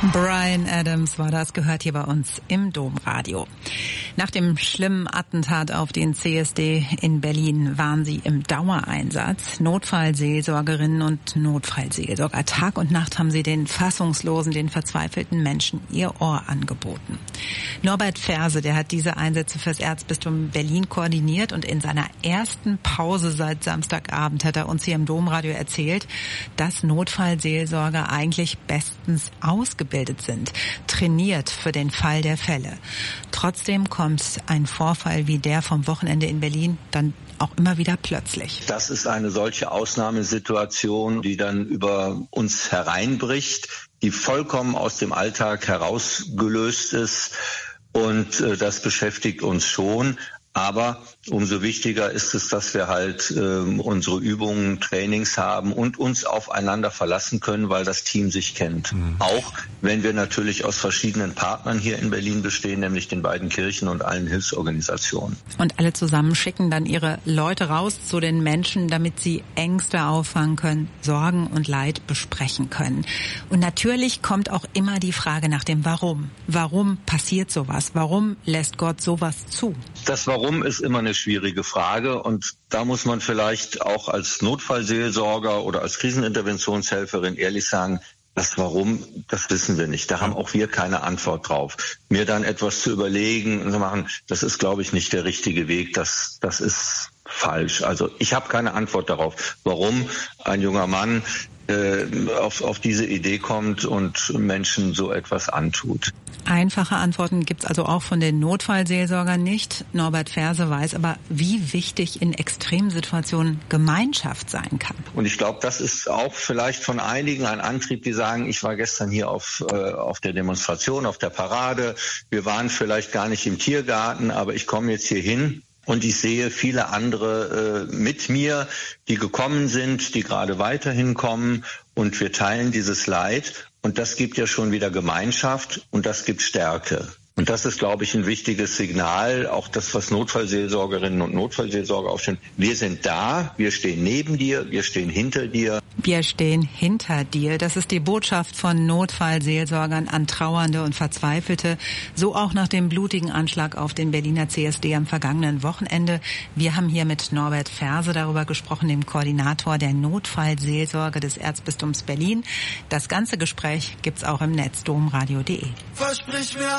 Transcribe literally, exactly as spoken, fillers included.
Bryan Adams war das, gehört hier bei uns im Domradio. Nach dem schlimmen Attentat auf den C S D in Berlin waren sie im Dauereinsatz. Notfallseelsorgerinnen und Notfallseelsorger. Tag und Nacht haben sie den fassungslosen, den verzweifelten Menschen ihr Ohr angeboten. Norbert Ferse, der hat diese Einsätze fürs Erzbistum Berlin koordiniert und in seiner ersten Pause seit Samstagabend hat er uns hier im Domradio erzählt, dass Notfallseelsorger eigentlich bestens ausgebildet sind, trainiert für den Fall der Fälle. Trotzdem kommt ein Vorfall wie der vom Wochenende in Berlin dann auch immer wieder plötzlich. Das ist eine solche Ausnahmesituation, die dann über uns hereinbricht, die vollkommen aus dem Alltag herausgelöst ist, und äh, das beschäftigt uns schon. Aber umso wichtiger ist es, dass wir halt äh, unsere Übungen, Trainings haben und uns aufeinander verlassen können, weil das Team sich kennt. Mhm. Auch wenn wir natürlich aus verschiedenen Partnern hier in Berlin bestehen, nämlich den beiden Kirchen und allen Hilfsorganisationen. Und alle zusammen schicken dann ihre Leute raus zu den Menschen, damit sie Ängste auffangen können, Sorgen und Leid besprechen können. Und natürlich kommt auch immer die Frage nach dem Warum. Warum passiert sowas? Warum lässt Gott sowas zu? Das Warum ist immer eine schwierige Frage, und da muss man vielleicht auch als Notfallseelsorger oder als Kriseninterventionshelferin ehrlich sagen, das Warum, das wissen wir nicht. Da haben auch wir keine Antwort drauf. Mir dann etwas zu überlegen und zu machen, das ist, glaube ich, nicht der richtige Weg. Das, das ist falsch. Also ich habe keine Antwort darauf, warum ein junger Mann äh, auf, auf diese Idee kommt und Menschen so etwas antut. Einfache Antworten gibt's also auch von den Notfallseelsorgern nicht. Norbert Ferse weiß aber, wie wichtig in Extremsituationen Gemeinschaft sein kann. Und ich glaube, das ist auch vielleicht von einigen ein Antrieb, die sagen, ich war gestern hier auf, äh, auf der Demonstration, auf der Parade. Wir waren vielleicht gar nicht im Tiergarten, aber ich komme jetzt hier hin. Und ich sehe viele andere äh, mit mir, die gekommen sind, die gerade weiterhin kommen. Und wir teilen dieses Leid. Und das gibt ja schon wieder Gemeinschaft und das gibt Stärke. Und das ist, glaube ich, ein wichtiges Signal, auch das, was Notfallseelsorgerinnen und Notfallseelsorger aufstellen. Wir sind da, wir stehen neben dir, wir stehen hinter dir. Wir stehen hinter dir. Das ist die Botschaft von Notfallseelsorgern an Trauernde und Verzweifelte. So auch nach dem blutigen Anschlag auf den Berliner C S D am vergangenen Wochenende. Wir haben hier mit Norbert Ferse darüber gesprochen, dem Koordinator der Notfallseelsorge des Erzbistums Berlin. Das ganze Gespräch gibt's auch im Netz domradio punkt de.